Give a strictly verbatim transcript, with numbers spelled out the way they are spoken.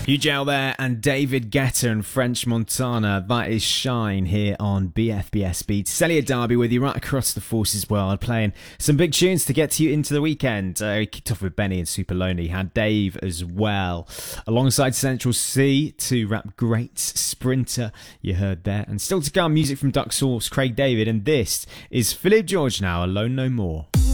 Hugel there and David Guetta and French Montana. That is Shine here on B F B S Beats. Celia Darby with you right across the Forces world, playing some big tunes to get you into the weekend. Uh, we kicked off with Benny and Super Lonely. Had Dave as well, alongside Central C, two rap greats, Sprinter you heard there, and still to come music from Duck Sauce, Craig David, and this is Philip George now, Alone No More.